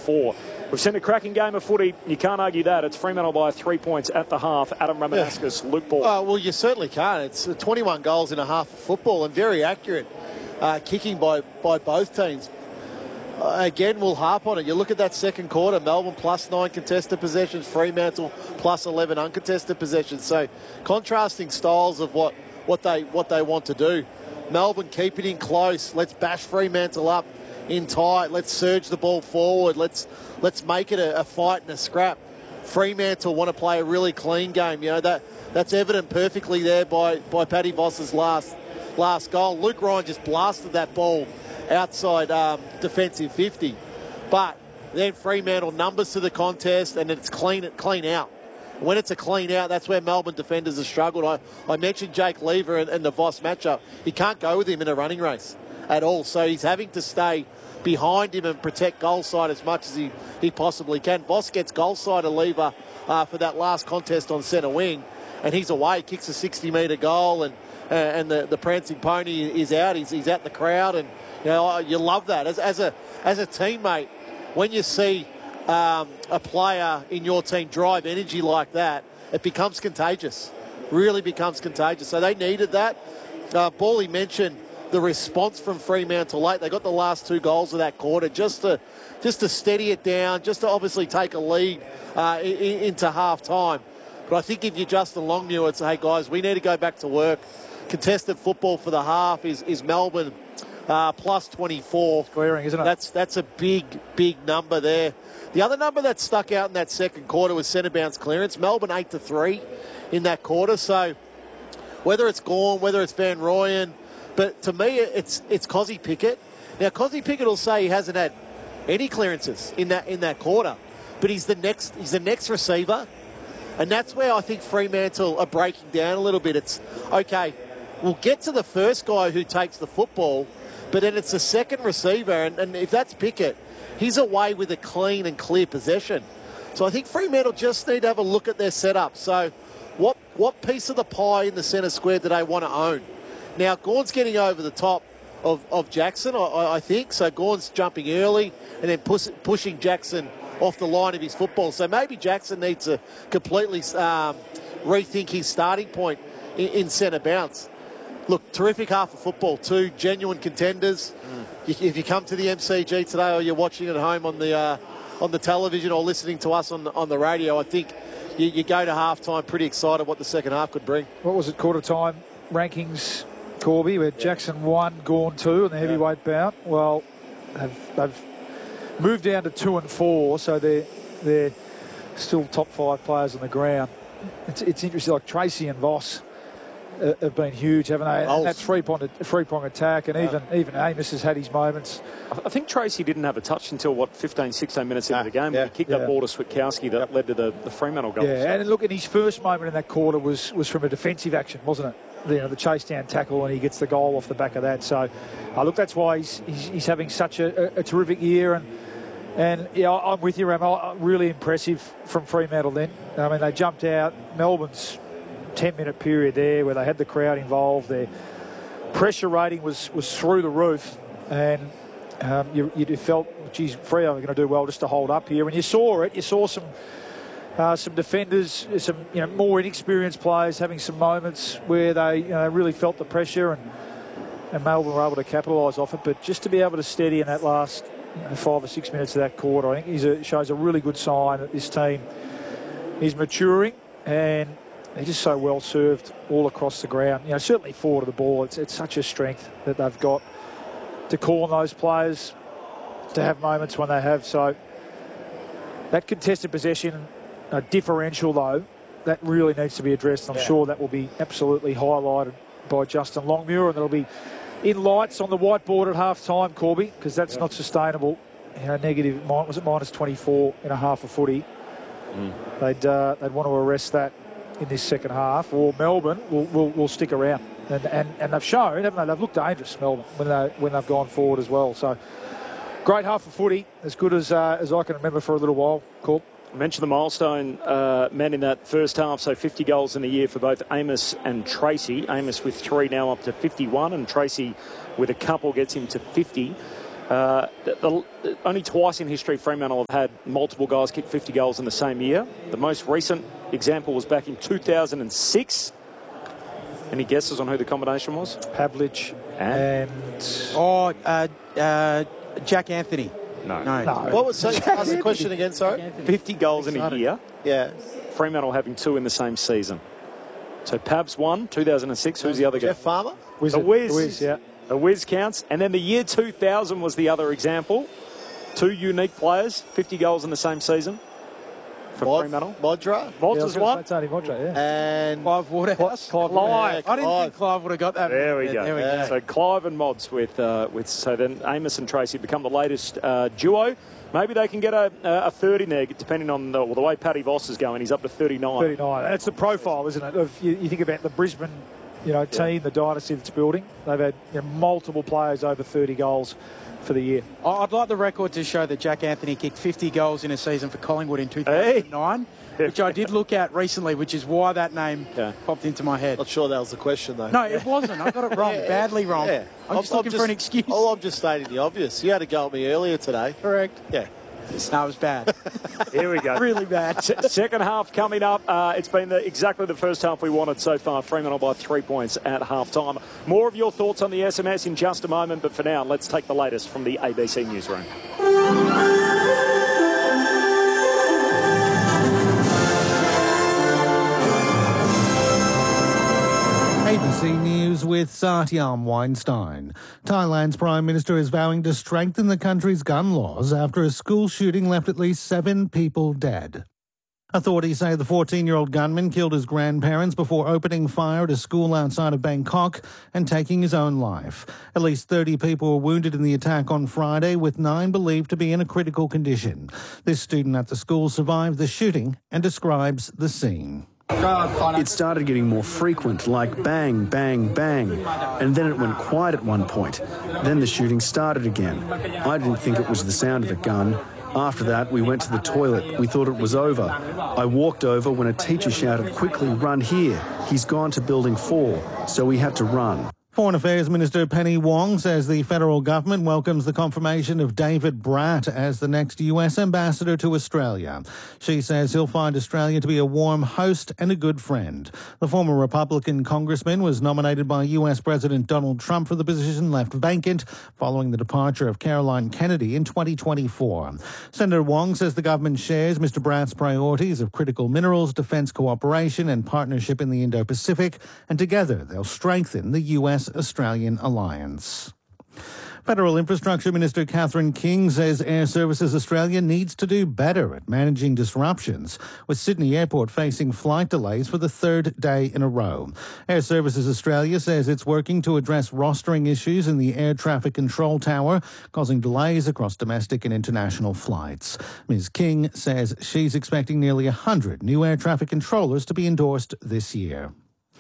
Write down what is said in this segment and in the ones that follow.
4. We've seen a cracking game of footy. You can't argue that. It's Fremantle by 3 points at the half. Adam Ramanauskas, Luke Ball. Well, you certainly can't. It's 21 goals in a half of football and very accurate kicking by both teams. Again, we'll harp on it. You look at that second quarter, Melbourne plus 9 contested possessions, Fremantle plus 11 uncontested possessions. So contrasting styles of what they want to do. Melbourne keep it in close. Let's bash Fremantle up in tight. Let's surge the ball forward. Let's make it a fight and a scrap. Fremantle want to play a really clean game. You know, that's evident perfectly there by Paddy Voss's last goal. Luke Ryan just blasted that ball outside defensive 50. But then Fremantle numbers to the contest and it's clean out. When it's a clean out, that's where Melbourne defenders have struggled. I mentioned Jake Lever and the Voss matchup. You can't go with him in a running race at all. So he's having to stay behind him and protect goal side as much as he possibly can. Voss gets goal side of Lever for that last contest on centre wing, and he's away, kicks a 60-metre goal, and the prancing pony is out. He's at the crowd, and you love that as a teammate when you see a player in your team drive energy like that. It becomes contagious, really becomes contagious. So they needed that. Bally mentioned the response from Fremantle late. They got the last 2 goals of that quarter just to steady it down, just to obviously take a lead into half time. But I think if you're Justin Longmuir and say, hey guys, we need to go back to work. Contested football for the half is Melbourne plus 24. Glaring, isn't it? That's a big number there. The other number that stuck out in that second quarter was centre bounce clearance. Melbourne 8-3 in that quarter. So whether it's Gawn, whether it's Van Rooyen, but to me it's Cozzy Pickett. Now Cozzy Pickett will say he hasn't had any clearances in that quarter, but he's the next receiver, and that's where I think Fremantle are breaking down a little bit. It's okay. We'll get to the first guy who takes the football, but then it's the second receiver, and if that's Pickett, he's away with a clean and clear possession. So I think Fremantle just need to have a look at their setup. So what piece of the pie in the centre square do they want to own? Now, Gawn's getting over the top of Jackson, I think. So Gawn's jumping early and then pushing Jackson off the line of his football. So maybe Jackson needs to completely rethink his starting point in centre bounce. Look, terrific half of football, 2 genuine contenders. If you come to the MCG today or you're watching at home on the television or listening to us on the radio, I think you go to half-time pretty excited what the second half could bring. What was it, quarter-time rankings, Corby, where Jackson 1, Gawn 2 in the heavyweight bout? Well, they've moved down to 2 and 4, so they're still top 5 players on the ground. It's interesting, like Tracy and Voss have been huge, haven't they? And that three-prong attack, and even Amos has had his moments. I think Tracy didn't have a touch until, 15, 16 minutes into the game. He kicked that ball to Switkowski that led to the Fremantle goal. Yeah, and look, in his first moment in that quarter was from a defensive action, wasn't it? The chase down tackle, and he gets the goal off the back of that. So, look, that's why he's having such a terrific year. And yeah, I'm with you, Ram. Really impressive from Fremantle then. I mean, they jumped out. Melbourne's 10-minute period there where they had the crowd involved. Their pressure rating was through the roof, and you felt, geez, Freo are going to do well just to hold up here. And you saw it. You saw some defenders, some more inexperienced players having some moments where they really felt the pressure, and Melbourne were able to capitalise off it. But just to be able to steady in that last 5 or 6 minutes of that quarter, I think shows a really good sign that this team is maturing, and they're just so well served all across the ground. Certainly forward of the ball, it's such a strength that they've got to call on those players to have moments when they have. So that contested possession differential, though, that really needs to be addressed. I'm sure that will be absolutely highlighted by Justin Longmuir, and that'll be in lights on the whiteboard at half-time, Corby, because that's not sustainable. Negative, was it minus 24 in a half of footy? They'd want to arrest that in this second half, or Melbourne will stick around. And they've shown, haven't they? They've looked dangerous, Melbourne, when they've gone forward as well. So great half of footy, as good as I can remember for a little while, Corb. I mentioned the milestone men in that first half, so 50 goals in a year for both Amos and Tracy. Amos with 3 now up to 51, and Tracy with a couple gets him to 50. Only twice in history Fremantle have had multiple guys kick 50 goals in the same year. The most recent example was back in 2006. Any guesses on who the combination was? Pavlich and... Jack Anthony. No. What was the question again, sorry? 50 goals in a year. Yeah. Fremantle having 2 in the same season. So Pabs won, 2006. Who's the other guy? Jeff Farmer? The Wiz, yeah. The Wiz counts. And then the year 2000 was the other example. 2 unique players, 50 goals in the same season for Fremantle. Modra? Modra's one. Tony Modra, yeah. And Clive Waterhouse. Clive. I didn't think Clive would have got that. There we go. There we go. So Clive and Mods with so then Amos and Tracy become the latest duo. Maybe they can get a third in there, depending on the way Paddy Voss is going. He's up to 39. 39. That's the profile, isn't it? You think about the Brisbane, team, the dynasty that's building. They've had multiple players over 30 goals for the year. I'd like the record to show that Jack Anthony kicked 50 goals in a season for Collingwood in 2009, which I did look at recently, which is why that name popped into my head. Not sure that was the question, though. No, it wasn't. I got it wrong, badly wrong. Yeah. I'm just looking for an excuse. Oh, I'm just stating the obvious. You had a go at me earlier today. Correct. Yeah. No, it was bad. Here we go. Really bad. Second half coming up. It's been exactly the first half we wanted so far. Fremantle by 3 points at half-time. More of your thoughts on the SMS in just a moment, but for now, let's take the latest from the ABC Newsroom. ABC News with Satyam Weinstein. Thailand's Prime Minister is vowing to strengthen the country's gun laws after a school shooting left at least 7 people dead. Authorities say the 14-year-old gunman killed his grandparents before opening fire at a school outside of Bangkok and taking his own life. At least 30 people were wounded in the attack on Friday, with 9 believed to be in a critical condition. This student at the school survived the shooting and describes the scene. It started getting more frequent, like bang, bang, bang, and then it went quiet at one point. Then the shooting started again. I didn't think it was the sound of a gun. After that, we went to the toilet. We thought it was over. I walked over when a teacher shouted, "Quickly, run here. He's gone to building 4, so we had to run." Foreign Affairs Minister Penny Wong says the federal government welcomes the confirmation of David Bratt as the next US ambassador to Australia. She says he'll find Australia to be a warm host and a good friend. The former Republican congressman was nominated by US President Donald Trump for the position, left vacant following the departure of Caroline Kennedy in 2024. Senator Wong says the government shares Mr. Bratt's priorities of critical minerals, defence cooperation and partnership in the Indo-Pacific, and together they'll strengthen the US-Australian alliance. Federal Infrastructure Minister Catherine King says Air Services Australia needs to do better at managing disruptions, with Sydney Airport facing flight delays for the 3rd day in a row. Air Services Australia says it's working to address rostering issues in the air traffic control tower, causing delays across domestic and international flights. Ms. King says she's expecting nearly 100 new air traffic controllers to be endorsed this year.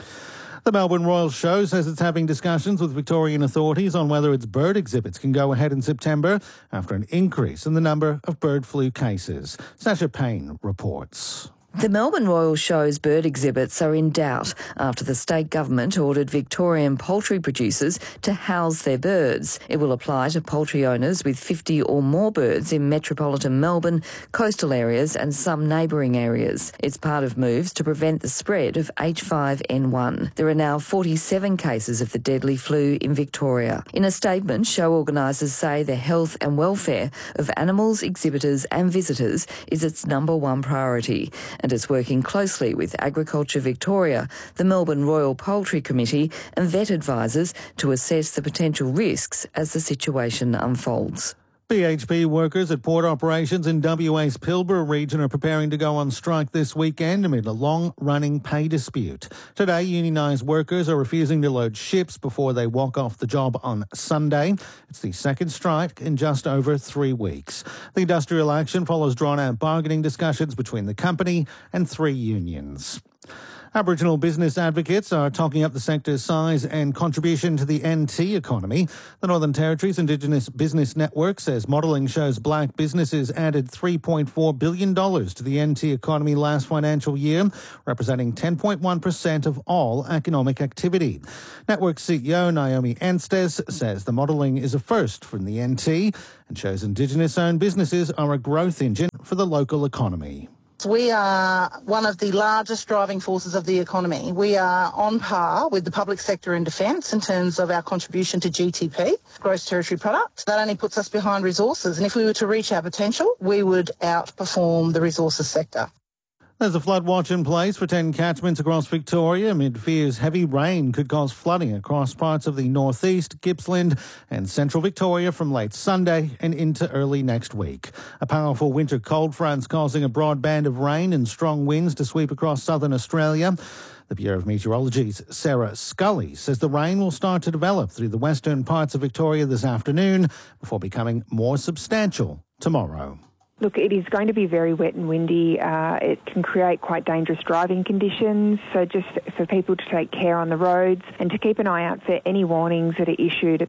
The Melbourne Royal Show says it's having discussions with Victorian authorities on whether its bird exhibits can go ahead in September after an increase in the number of bird flu cases. Sasha Payne reports. The Melbourne Royal Show's bird exhibits are in doubt after the state government ordered Victorian poultry producers to house their birds. It will apply to poultry owners with 50 or more birds in metropolitan Melbourne, coastal areas and some neighbouring areas. It's part of moves to prevent the spread of H5N1. There are now 47 cases of the deadly flu in Victoria. In a statement, show organisers say the health and welfare of animals, exhibitors and visitors is its number one priority, and is working closely with Agriculture Victoria, the Melbourne Royal Poultry Committee and vet advisors to assess the potential risks as the situation unfolds. BHP workers at port operations in WA's Pilbara region are preparing to go on strike this weekend amid a long-running pay dispute. Today, unionised workers are refusing to load ships before they walk off the job on Sunday. It's the second strike in just over 3 weeks. The industrial action follows drawn-out bargaining discussions between the company and 3 unions. Aboriginal business advocates are talking up the sector's size and contribution to the NT economy. The Northern Territory's Indigenous Business Network says modelling shows black businesses added $3.4 billion to the NT economy last financial year, representing 10.1% of all economic activity. Network CEO Naomi Enstes says the modelling is a first from the NT and shows Indigenous-owned businesses are a growth engine for the local economy. We are one of the largest driving forces of the economy. We are on par with the public sector and defence in terms of our contribution to GTP, gross territory product. That only puts us behind resources, and if we were to reach our potential, we would outperform the resources sector. There's a flood watch in place for 10 catchments across Victoria amid fears heavy rain could cause flooding across parts of the northeast, Gippsland and central Victoria from late Sunday and into early next week. A powerful winter cold front's causing a broad band of rain and strong winds to sweep across southern Australia. The Bureau of Meteorology's Sarah Scully says the rain will start to develop through the western parts of Victoria this afternoon before becoming more substantial tomorrow. Look, it is going to be very wet and windy. It can create quite dangerous driving conditions. So just for people to take care on the roads and to keep an eye out for any warnings that are issued.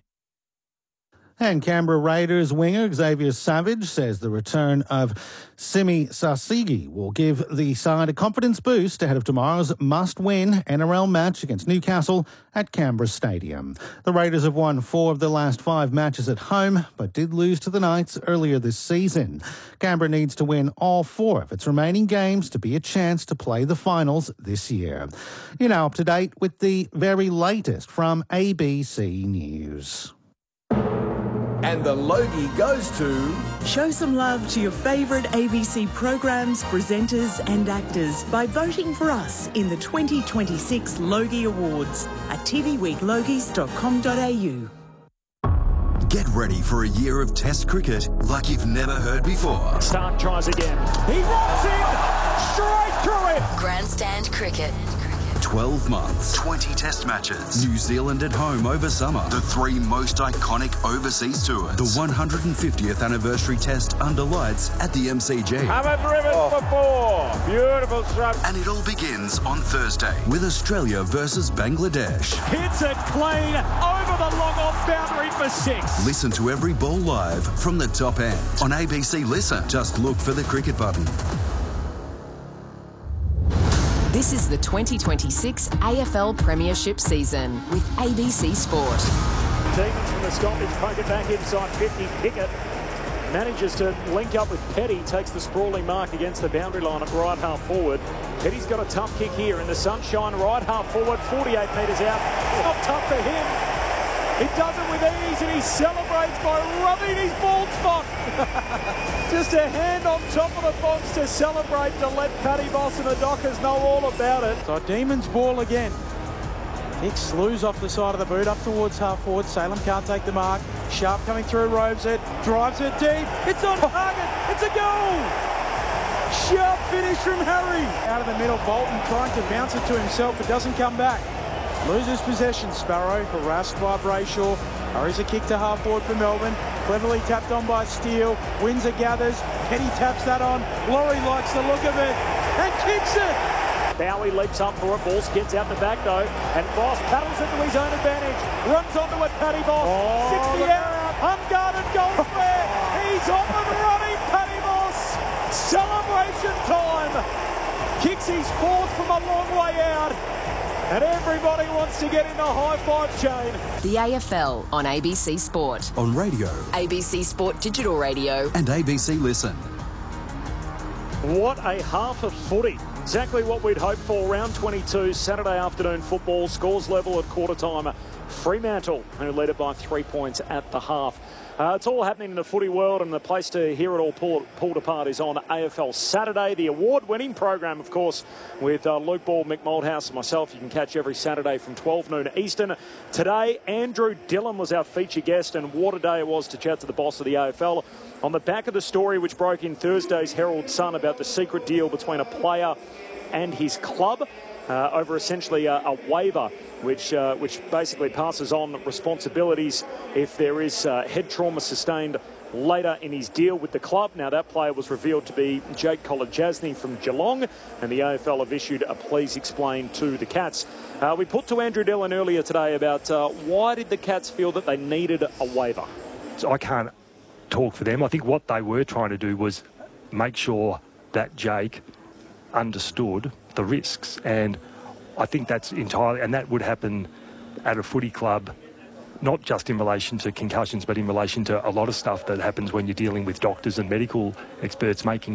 And Canberra Raiders winger Xavier Savage says the return of Simi Sasigi will give the side a confidence boost ahead of tomorrow's must-win NRL match against Newcastle at Canberra Stadium. The Raiders have won 4 of the last 5 matches at home, but did lose to the Knights earlier this season. Canberra needs to win all 4 of its remaining games to be a chance to play the finals this year. You're now up to date with the very latest from ABC News. And the Logie goes to... Show some love to your favourite ABC programs, presenters and actors by voting for us in the 2026 Logie Awards at tvweeklogies.com.au. Get ready for a year of Test cricket like you've never heard before. Stark tries again. He walks in straight through it. Grandstand cricket. 12 months, 20 Test matches, New Zealand at home over summer, the 3 most iconic overseas tours, the 150th anniversary Test under lights at the MCG. Hammer driven for 4. Beautiful stroke. And it all begins on Thursday with Australia versus Bangladesh. Hits it clean over the long off boundary for 6. Listen to every ball live from the top end on ABC Listen. Just look for the cricket button. This is the 2026 AFL Premiership season with ABC Sport. Demons from the Scottish poke it back inside 50. Pickett manages to link up with Petty, takes the sprawling mark against the boundary line at right half forward. Petty's got a tough kick here in the sunshine, right half forward, 48 metres out. Not tough for him. He does it with ease and he celebrates by rubbing his bald spot. Just a hand on top of the box to celebrate, to let Paddy Boss and the Dockers know all about it. So Demons ball again. Kick slews off the side of the boot, up towards half forward. Salem can't take the mark. Sharp coming through, roves it, drives it deep. It's on target. It's a goal. Sharp finish from Harry. Out of the middle, Bolton trying to bounce it to himself. It doesn't come back. Loses possession. Sparrow harassed by Brayshaw. Hurries a kick to half forward for Melbourne. Cleverly tapped on by Steele. Windsor gathers. Petty taps that on. Laurie likes the look of it and kicks it. Bowie leaps up for it. Ball gets out the back though. And Boss paddles into his own advantage. Runs onto it, Paddy Boss. 60 out. Unguarded goal square. He's off and running, Paddy Boss. Celebration time. Kicks his 4th from a long way out. And everybody wants to get in the high-five chain. The AFL on ABC Sport. On radio. ABC Sport Digital Radio. And ABC Listen. What a half of footy. Exactly what we'd hoped for. Round 22, Saturday afternoon football. Scores level at quarter time. Fremantle, who led it by 3 points at the half. It's all happening in the footy world, and the place to hear it all pulled apart is on AFL Saturday, the award-winning program, of course, with Luke Ball, Mick Moldhouse and myself. You can catch every Saturday from 12 noon Eastern. Today, Andrew Dillon was our feature guest, and what a day it was to chat to the boss of the AFL on the back of the story which broke in Thursday's Herald Sun about the secret deal between a player and his club over essentially a waiver which basically passes on responsibilities if there is head trauma sustained later in his deal with the club. Now, that player was revealed to be Jake Kolodjasny from Geelong, and the AFL have issued a please explain to the Cats. We put to Andrew Dillon earlier today about why did the Cats feel that they needed a waiver? So I can't talk for them. I think what they were trying to do was make sure that Jake understood the risks, and I think that's entirely, and that would happen at a footy club, not just in relation to concussions, but in relation to a lot of stuff that happens when you're dealing with doctors and medical experts, making